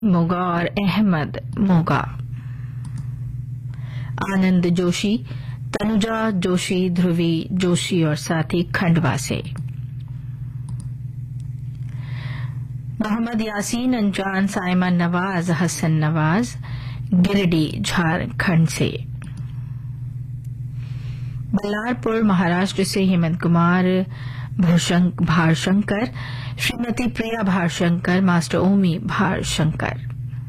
मोगा और अहमद मोगा। आनंद जोशी, तनुजा जोशी, ध्रुवी जोशी और साथी खंडवा से। मोहम्मद यासीन अंजान, साइमन नवाज, हसन नवाज गिरिडीह झारखंड से। बल्लारपुर महाराष्ट्र से हेमंत कुमार भारशंकर, श्रीमती प्रिया भारशंकर, मास्टर ओमी भारशंकर।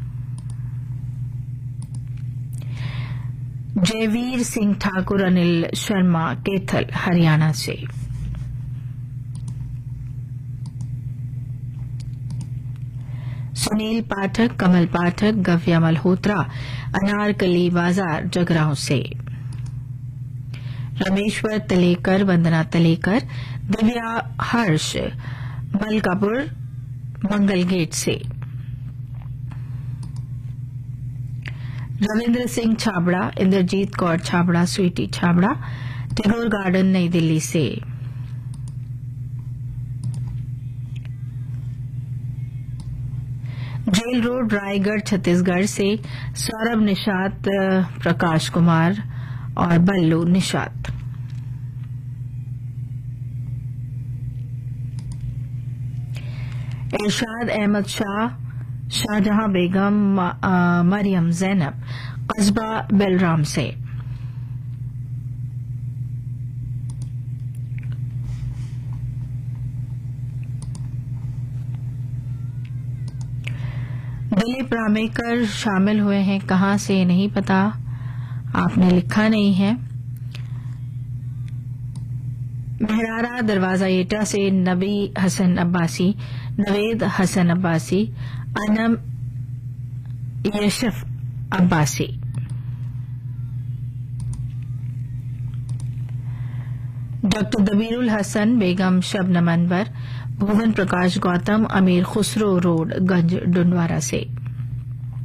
जयवीर सिंह ठाकुर, अनिल शर्मा कैथल हरियाणा से। सुनील पाठक, कमल पाठक, गव्या मल्होत्रा, अनारकली बाजार जगरांव से। रमेश्वर तलेकर, वंदना तलेकर, दिव्या हर्ष मलकापुर मंगल गेट से। रविन्द्र सिंह छाबड़ा, इंद्रजीत कौर छाबड़ा, स्वीटी छाबड़ा, टैगोर गार्डन नई दिल्ली से। जेल रोड रायगढ़ छत्तीसगढ़ से सौरभ निशात, प्रकाश कुमार और बल्लू निशात। इरशाद अहमद शाह, शाहजहां बेगम, मरियम जैनब कस्बा बेलराम से। दिलीप रामेकर शामिल हुए हैं, कहां से नहीं पता, आपने लिखा नहीं है। मेहरारा दरवाजा एटा से नबी हसन अब्बासी, नवेद हसन अब्बासी, अनम यशफ अब्बासी। डॉक्टर दबीरुल हसन, बेगम शबनम अनवर, भुवन प्रकाश गौतम, अमीर खुसरो रोड गंज डुंडवारा से।